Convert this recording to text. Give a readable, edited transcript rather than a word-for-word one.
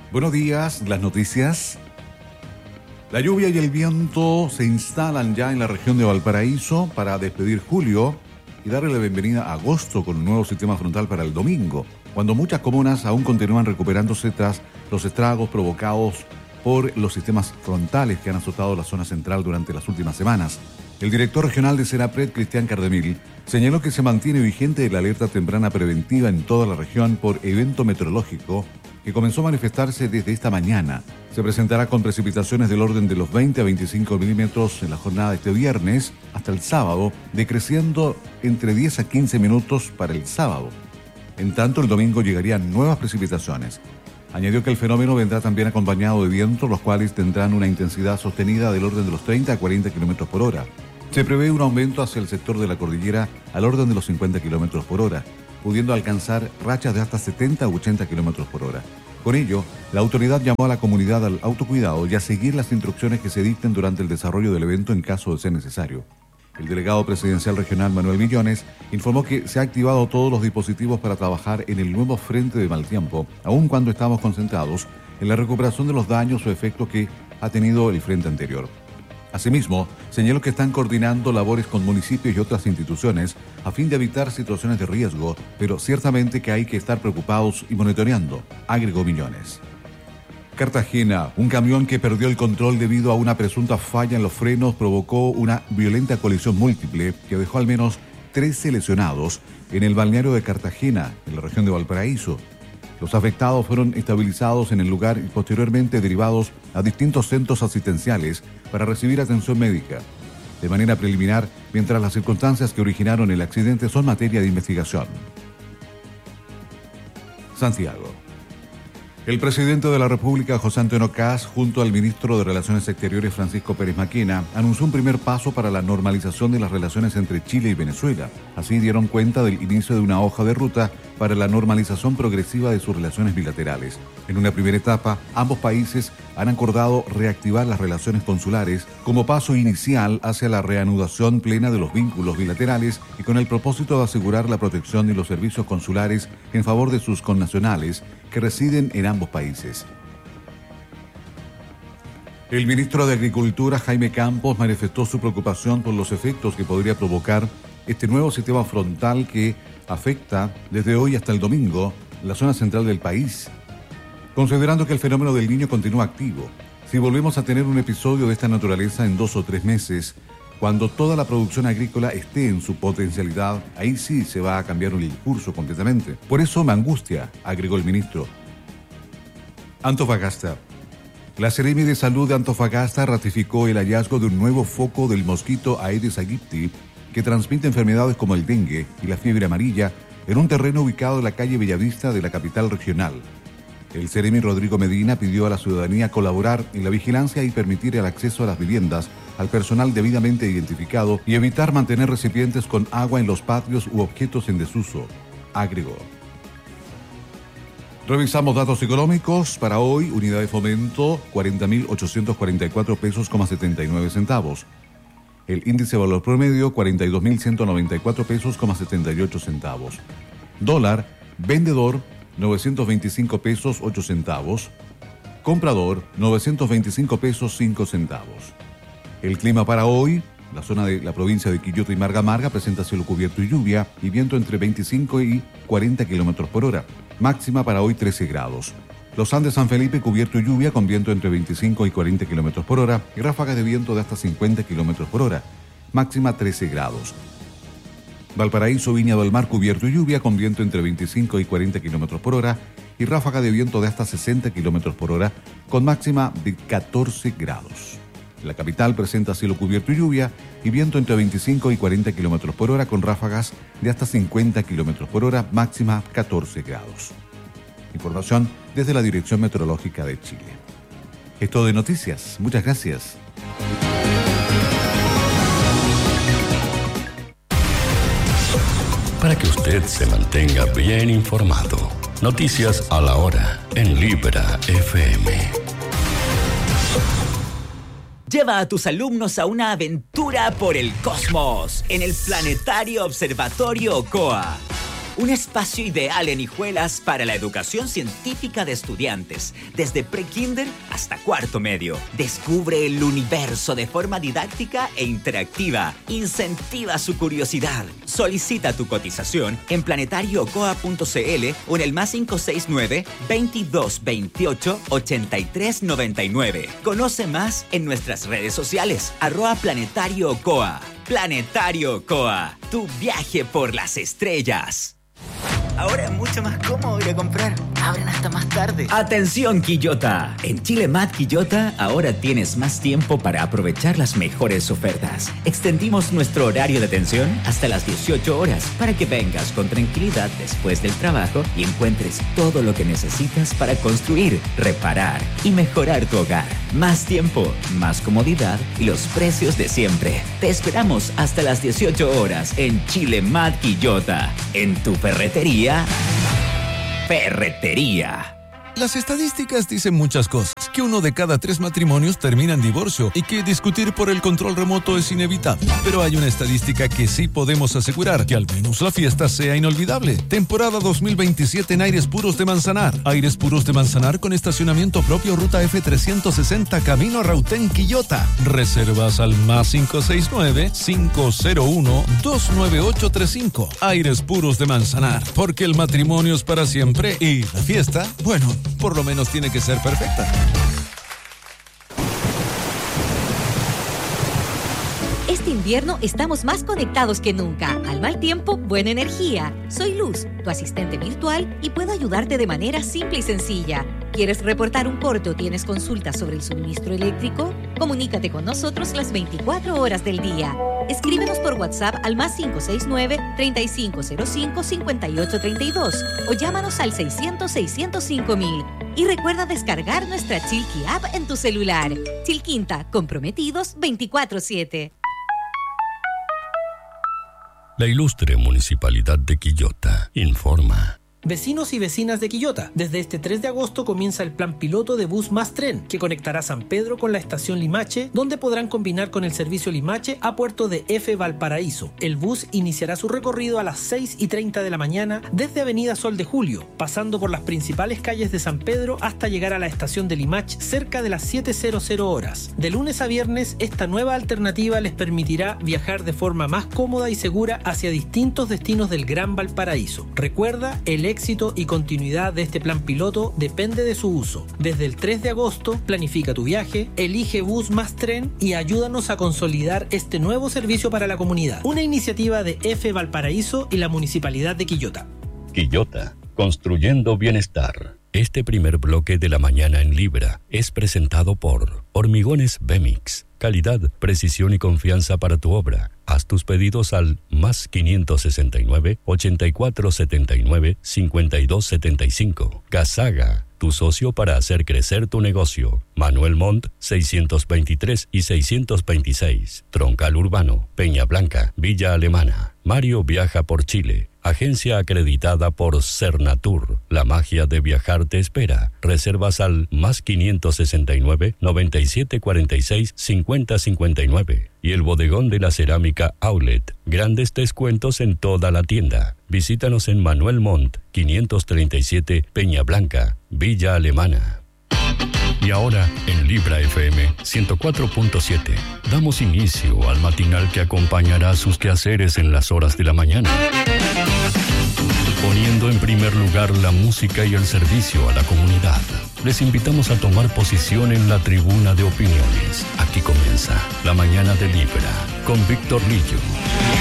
Buenos días, las noticias. La lluvia y el viento se instalan ya en la región de Valparaíso para despedir julio y darle la bienvenida a agosto con un nuevo sistema frontal para el domingo, cuando muchas comunas aún continúan recuperándose tras los estragos provocados por los sistemas frontales que han azotado la zona central durante las últimas semanas. El director regional de Senapred, Cristian Cardemil, señaló que se mantiene vigente la alerta temprana preventiva en toda la región por evento meteorológico que comenzó a manifestarse desde esta mañana. Se presentará con precipitaciones del orden de los 20 a 25 milímetros en la jornada de este viernes hasta el sábado, decreciendo entre 10 a 15 minutos para el sábado. En tanto, el domingo llegarían nuevas precipitaciones. Añadió que el fenómeno vendrá también acompañado de vientos, los cuales tendrán una intensidad sostenida del orden de los 30 a 40 kilómetros por hora. Se prevé un aumento hacia el sector de la cordillera al orden de los 50 kilómetros por hora, pudiendo alcanzar rachas de hasta 70 a 80 kilómetros por hora. Con ello, la autoridad llamó a la comunidad al autocuidado y a seguir las instrucciones que se dicten durante el desarrollo del evento en caso de ser necesario. El delegado presidencial regional Manuel Millones informó que se ha activado todos los dispositivos para trabajar en el nuevo frente de mal tiempo, aun cuando estamos concentrados en la recuperación de los daños o efectos que ha tenido el frente anterior. Asimismo, señaló que están coordinando labores con municipios y otras instituciones a fin de evitar situaciones de riesgo, pero ciertamente que hay que estar preocupados y monitoreando, agregó Millones. Cartagena, un camión que perdió el control debido a una presunta falla en los frenos provocó una violenta colisión múltiple que dejó al menos 13 lesionados en el balneario de Cartagena, en la región de Valparaíso. Los afectados fueron estabilizados en el lugar y posteriormente derivados a distintos centros asistenciales para recibir atención médica. De manera preliminar, mientras las circunstancias que originaron el accidente son materia de investigación. Santiago. El presidente de la República, José Antonio Kast, junto al ministro de Relaciones Exteriores, Francisco Pérez Maquena, anunció un primer paso para la normalización de las relaciones entre Chile y Venezuela. Así dieron cuenta del inicio de una hoja de ruta para la normalización progresiva de sus relaciones bilaterales. En una primera etapa, ambos países han acordado reactivar las relaciones consulares como paso inicial hacia la reanudación plena de los vínculos bilaterales y con el propósito de asegurar la protección y los servicios consulares en favor de sus connacionales que residen en ambos países. El ministro de Agricultura, Jaime Campos, manifestó su preocupación por los efectos que podría provocar este nuevo sistema frontal que afecta desde hoy hasta el domingo la zona central del país, considerando que el fenómeno del Niño continúa activo. Si volvemos a tener un episodio de esta naturaleza en 2 o 3 meses, cuando toda la producción agrícola esté en su potencialidad, ahí sí se va a cambiar el curso completamente. Por eso me angustia, agregó el ministro. Antofagasta. La Seremi de Salud de Antofagasta ratificó el hallazgo de un nuevo foco del mosquito Aedes aegypti que transmite enfermedades como el dengue y la fiebre amarilla en un terreno ubicado en la calle Bellavista de la capital regional. El Seremi Rodrigo Medina pidió a la ciudadanía colaborar en la vigilancia y permitir el acceso a las viviendas al personal debidamente identificado y evitar mantener recipientes con agua en los patios u objetos en desuso, agregó. Revisamos datos económicos. Para hoy, unidad de fomento, 40.844 pesos, 79 centavos. El índice de valor promedio, 42.194 pesos, 78 centavos. Dólar, vendedor, 925 pesos, 8 centavos. Comprador, 925 pesos, 5 centavos. El clima para hoy, la zona de la provincia de Quillota y Marga Marga presenta cielo cubierto y lluvia y viento entre 25 y 40 kilómetros por hora. Máxima para hoy 13 grados. Los Andes San Felipe cubierto y lluvia con viento entre 25 y 40 kilómetros por hora y ráfagas de viento de hasta 50 kilómetros por hora. Máxima 13 grados. Valparaíso, Viña del Mar cubierto y lluvia con viento entre 25 y 40 kilómetros por hora y ráfaga de viento de hasta 60 kilómetros por hora con máxima de 14 grados. La capital presenta cielo cubierto y lluvia y viento entre 25 y 40 kilómetros por hora con ráfagas de hasta 50 kilómetros por hora, máxima 14 grados. Información desde la Dirección Meteorológica de Chile. Es todo de noticias. Muchas gracias. Para que usted se mantenga bien informado, noticias a la hora en Libera FM. Lleva a tus alumnos a una aventura por el cosmos en el Planetario Observatorio OCOA. Un espacio ideal en Hijuelas para la educación científica de estudiantes, desde pre-kinder hasta cuarto medio. Descubre el universo de forma didáctica e interactiva. Incentiva su curiosidad. Solicita tu cotización en planetariocoa.cl o en el +569 2228 8399. Conoce más en nuestras redes sociales, @PlanetarioCoa. Planetario Coa, tu viaje por las estrellas. Ahora es mucho más cómodo ir a comprar. Abren hasta más tarde. ¡Atención, Quillota! En Chile Mat Quillota ahora tienes más tiempo para aprovechar las mejores ofertas. Extendimos nuestro horario de atención hasta las 18 horas para que vengas con tranquilidad después del trabajo y encuentres todo lo que necesitas para construir, reparar y mejorar tu hogar. Más tiempo, más comodidad y los precios de siempre. Te esperamos hasta las 18 horas en Chile Mat Quillota. En tu ferretería. Ferretería. Las estadísticas dicen muchas cosas, que 1 de cada 3 matrimonios termina en divorcio y que discutir por el control remoto es inevitable. Pero hay una estadística que sí podemos asegurar, que al menos la fiesta sea inolvidable. Temporada 2027 en Aires Puros de Manzanar. Aires Puros de Manzanar con estacionamiento propio, ruta F360, camino a Rautén, Quillota. Reservas al +569-501-29835. Aires Puros de Manzanar, porque el matrimonio es para siempre y la fiesta, bueno, por lo menos tiene que ser perfecta. Este invierno estamos más conectados que nunca. Al mal tiempo, buena energía. Soy Luz, tu asistente virtual, y puedo ayudarte de manera simple y sencilla. ¿Quieres reportar un corte o tienes consultas sobre el suministro eléctrico? Comunícate con nosotros las 24 horas del día. Escríbenos por WhatsApp al +569-3505-5832 o llámanos al 600-605-000. Y recuerda descargar nuestra Chilqui App en tu celular. Chilquinta, comprometidos 24/7. La ilustre Municipalidad de Quillota informa. Vecinos y vecinas de Quillota, desde este 3 de agosto comienza el plan piloto de Bus Más Tren, que conectará San Pedro con la estación Limache, donde podrán combinar con el servicio Limache a puerto de F. Valparaíso. El bus iniciará su recorrido a las 6:30 de la mañana desde Avenida Sol de Julio, pasando por las principales calles de San Pedro hasta llegar a la estación de Limache cerca de las 7:00 horas. De lunes a viernes, esta nueva alternativa les permitirá viajar de forma más cómoda y segura hacia distintos destinos del Gran Valparaíso. Recuerda, el éxito y continuidad de este plan piloto depende de su uso. Desde el 3 de agosto, planifica tu viaje, elige Bus Más Tren y ayúdanos a consolidar este nuevo servicio para la comunidad. Una iniciativa de F. Valparaíso y la Municipalidad de Quillota. Quillota, construyendo bienestar. Este primer bloque de la mañana en Libra es presentado por Hormigones Bemix. Calidad, precisión y confianza para tu obra. Haz tus pedidos al +569-8479-5275. Gasaga, tu socio para hacer crecer tu negocio. Manuel Montt, 623 y 626. Troncal Urbano, Peña Blanca, Villa Alemana. Mario viaja por Chile. Agencia acreditada por Cernatur. La magia de viajar te espera. Reservas al +569-9746-5059. Y el bodegón de la cerámica Outlet. Grandes descuentos en toda la tienda. Visítanos en Manuel Montt, 537 Peña Blanca, Villa Alemana. Y ahora, en Libra FM 104.7, damos inicio al matinal que acompañará sus quehaceres en las horas de la mañana. Poniendo en primer lugar la música y el servicio a la comunidad. Les invitamos a tomar posición en la tribuna de opiniones. Aquí comienza La Mañana de Libra, con Víctor Lillo.